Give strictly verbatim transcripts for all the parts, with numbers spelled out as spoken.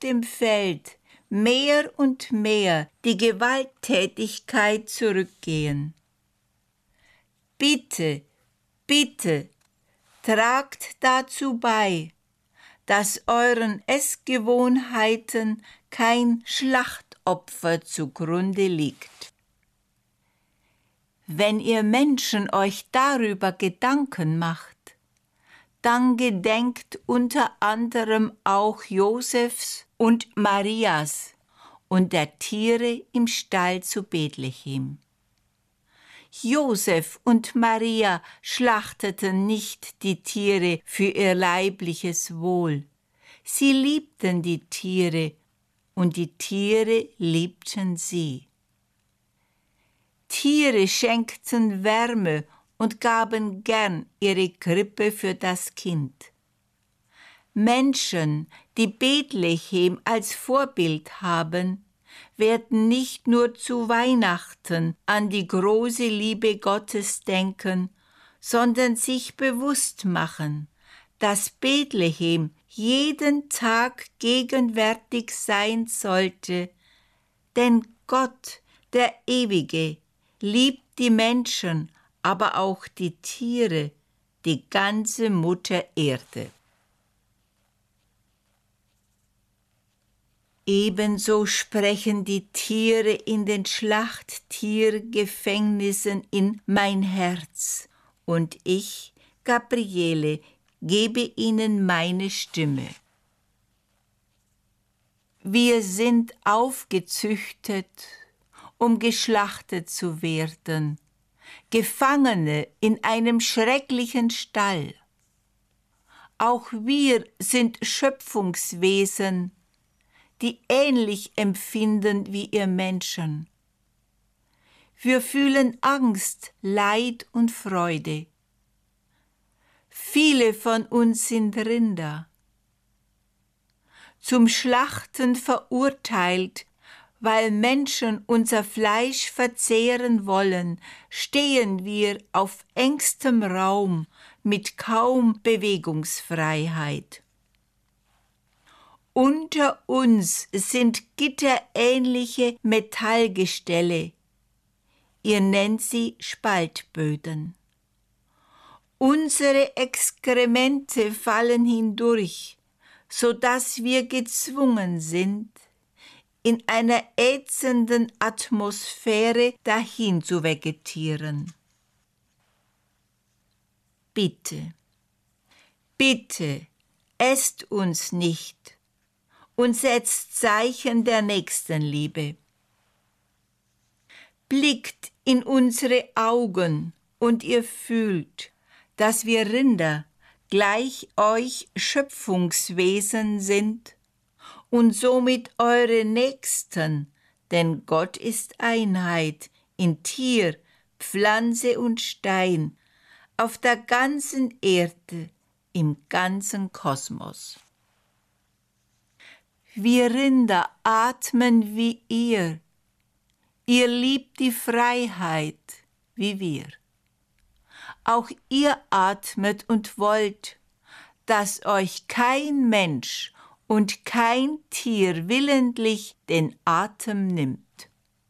dem Feld mehr und mehr die Gewalttätigkeit zurückgehen. Bitte, bitte, tragt dazu bei, dass euren Essgewohnheiten kein Schlachtopfer zugrunde liegt. Wenn ihr Menschen euch darüber Gedanken macht, dann gedenkt unter anderem auch Josefs und Marias und der Tiere im Stall zu Bethlehem. Josef und Maria schlachteten nicht die Tiere für ihr leibliches Wohl. Sie liebten die Tiere und die Tiere liebten sie. Tiere schenkten Wärme und gaben gern ihre Krippe für das Kind. Menschen, die Bethlehem als Vorbild haben, werden nicht nur zu Weihnachten an die große Liebe Gottes denken, sondern sich bewusst machen, dass Bethlehem jeden Tag gegenwärtig sein sollte, denn Gott, der Ewige, liebt die Menschen, aber auch die Tiere, die ganze Mutter Erde. Ebenso sprechen die Tiere in den Schlachttiergefängnissen in mein Herz, und ich, Gabriele, gebe ihnen meine Stimme. Wir sind aufgezüchtet, um geschlachtet zu werden, Gefangene in einem schrecklichen Stall. Auch wir sind Schöpfungswesen, die ähnlich empfinden wie ihr Menschen. Wir fühlen Angst, Leid und Freude. Viele von uns sind Rinder. Zum Schlachten verurteilt, weil Menschen unser Fleisch verzehren wollen, stehen wir auf engstem Raum mit kaum Bewegungsfreiheit. Unter uns sind gitterähnliche Metallgestelle. Ihr nennt sie Spaltböden. Unsere Exkremente fallen hindurch, so dass wir gezwungen sind, in einer ätzenden Atmosphäre dahin zu vegetieren. Bitte, bitte, esst uns nicht und setzt Zeichen der Nächstenliebe. Blickt in unsere Augen und ihr fühlt, dass wir Rinder gleich euch Schöpfungswesen sind und somit eure Nächsten, denn Gott ist Einheit in Tier, Pflanze und Stein, auf der ganzen Erde, im ganzen Kosmos. Wir Rinder atmen wie ihr. Ihr liebt die Freiheit wie wir. Auch ihr atmet und wollt, dass euch kein Mensch und kein Tier willentlich den Atem nimmt.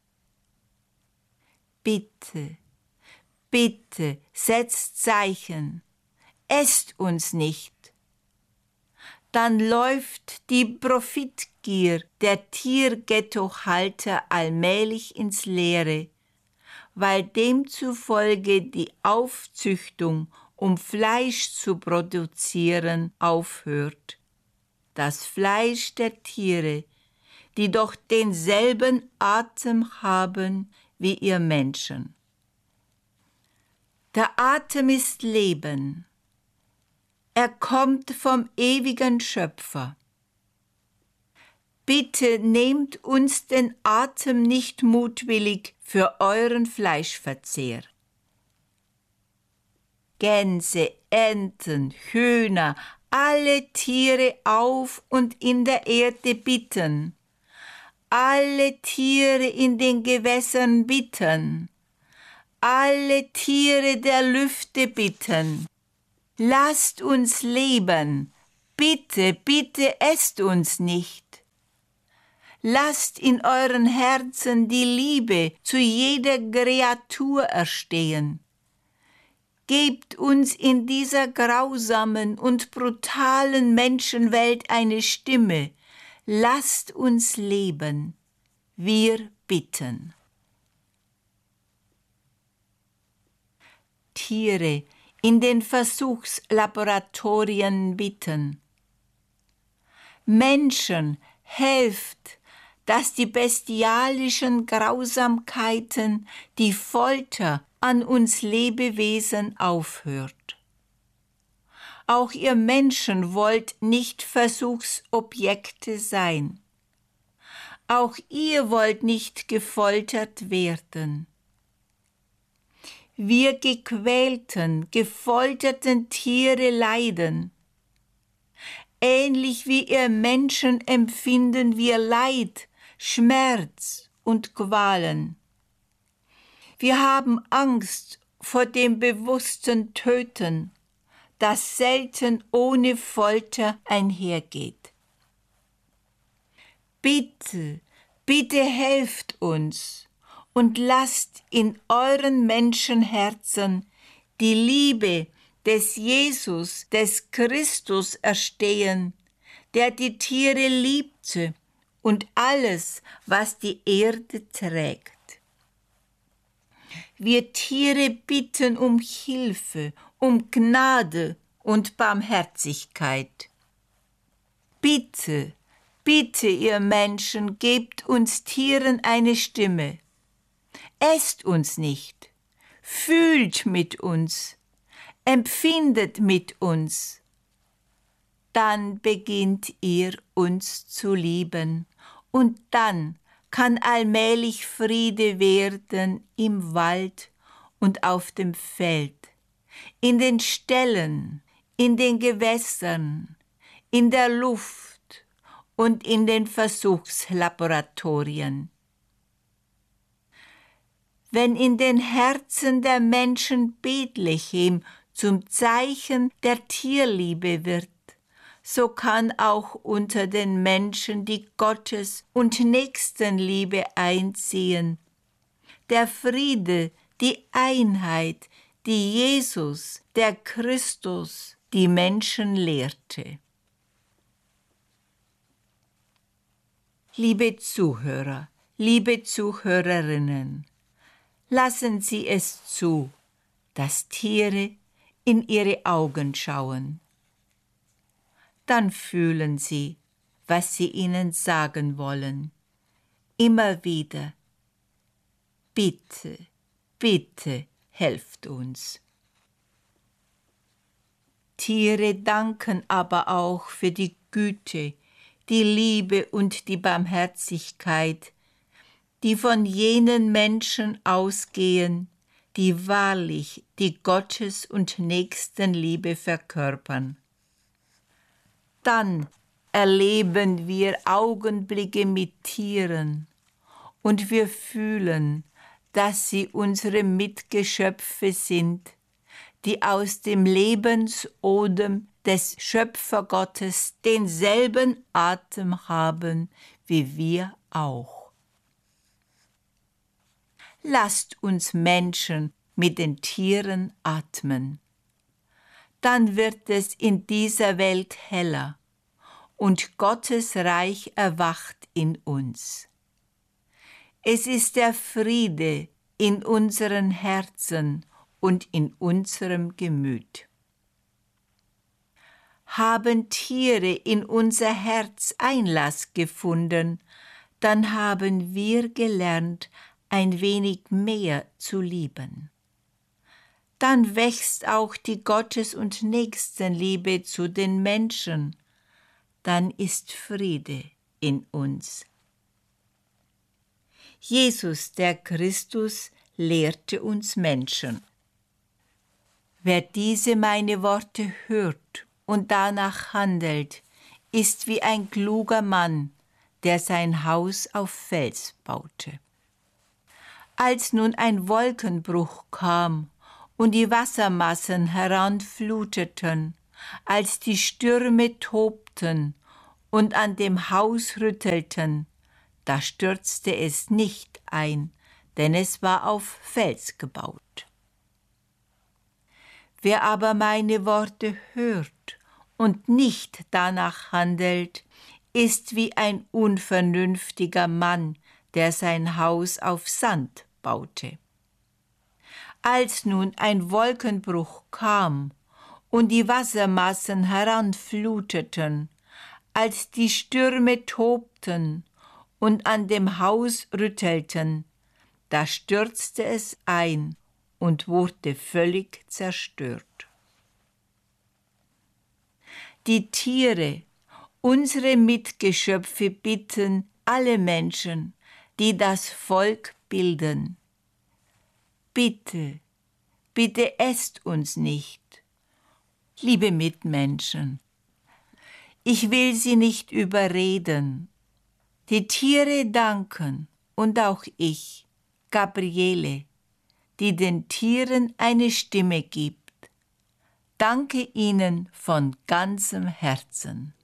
Bitte, bitte setzt Zeichen, esst uns nicht. Dann läuft die Profitgier der Tierghettohalter allmählich ins Leere, weil demzufolge die Aufzüchtung, um Fleisch zu produzieren, aufhört. Das Fleisch der Tiere, die doch denselben Atem haben wie ihr Menschen. Der Atem ist Leben. Er kommt vom ewigen Schöpfer. Bitte nehmt uns den Atem nicht mutwillig für euren Fleischverzehr. Gänse, Enten, Hühner, alle Tiere auf und in der Erde bitten. Alle Tiere in den Gewässern bitten. Alle Tiere der Lüfte bitten. Lasst uns leben, bitte, bitte esst uns nicht. Lasst in euren Herzen die Liebe zu jeder Kreatur erstehen. Gebt uns in dieser grausamen und brutalen Menschenwelt eine Stimme. Lasst uns leben. Wir bitten. Tiere in den Versuchslaboratorien bitten. Menschen, helft, dass die bestialischen Grausamkeiten, die Folter an uns Lebewesen aufhört. Auch ihr Menschen wollt nicht Versuchsobjekte sein. Auch ihr wollt nicht gefoltert werden. Wir gequälten, gefolterten Tiere leiden. Ähnlich wie ihr Menschen empfinden wir Leid, Schmerz und Qualen. Wir haben Angst vor dem bewussten Töten, das selten ohne Folter einhergeht. Bitte, bitte helft uns und lasst in euren Menschenherzen die Liebe des Jesus, des Christus erstehen, der die Tiere liebte und alles, was die Erde trägt. Wir Tiere bitten um Hilfe, um Gnade und Barmherzigkeit. Bitte, bitte, ihr Menschen, gebt uns Tieren eine Stimme. Esst uns nicht, fühlt mit uns, empfindet mit uns. Dann beginnt ihr uns zu lieben und dann kann allmählich Friede werden im Wald und auf dem Feld, in den Ställen, in den Gewässern, in der Luft und in den Versuchslaboratorien. Wenn in den Herzen der Menschen Bethlehem zum Zeichen der Tierliebe wird, so kann auch unter den Menschen die Gottes- und Nächstenliebe einziehen. Der Friede, die Einheit, die Jesus, der Christus, die Menschen lehrte. Liebe Zuhörer, liebe Zuhörerinnen, lassen Sie es zu, dass Tiere in Ihre Augen schauen. Dann fühlen Sie, was Sie ihnen sagen wollen. Immer wieder. Bitte, bitte, helft uns. Tiere danken aber auch für die Güte, die Liebe und die Barmherzigkeit, die von jenen Menschen ausgehen, die wahrlich die Gottes- und Nächstenliebe verkörpern. Dann erleben wir Augenblicke mit Tieren und wir fühlen, dass sie unsere Mitgeschöpfe sind, die aus dem Lebensodem des Schöpfergottes denselben Atem haben wie wir auch. Lasst uns Menschen mit den Tieren atmen. Dann wird es in dieser Welt heller und Gottes Reich erwacht in uns. Es ist der Friede in unseren Herzen und in unserem Gemüt. Haben Tiere in unser Herz Einlass gefunden, dann haben wir gelernt, ein wenig mehr zu lieben. Dann wächst auch die Gottes- und Nächstenliebe zu den Menschen. Dann ist Friede in uns. Jesus, der Christus, lehrte uns Menschen. Wer diese meine Worte hört und danach handelt, ist wie ein kluger Mann, der sein Haus auf Fels baute. Als nun ein Wolkenbruch kam und die Wassermassen heranfluteten, als die Stürme tobten und an dem Haus rüttelten, Da stürzte es nicht ein, denn es war auf Fels gebaut. Wer aber meine Worte hört und nicht danach handelt, ist wie ein unvernünftiger Mann, der sein Haus auf Sand baute. Als nun ein Wolkenbruch kam und die Wassermassen heranfluteten, als die Stürme tobten und an dem Haus rüttelten, da stürzte es ein und wurde völlig zerstört. Die Tiere, unsere Mitgeschöpfe, bitten alle Menschen, die das Volk bilden: Bitte, bitte esst uns nicht. Liebe Mitmenschen, ich will sie nicht überreden. Die Tiere danken und auch ich, Gabriele, die den Tieren eine Stimme gibt. Danke ihnen von ganzem Herzen.